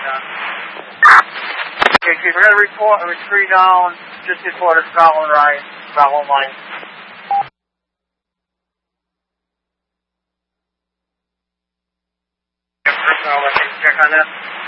done. Okay, we're going to report a tree down just before the Scotland line. Personnel, let's check on this.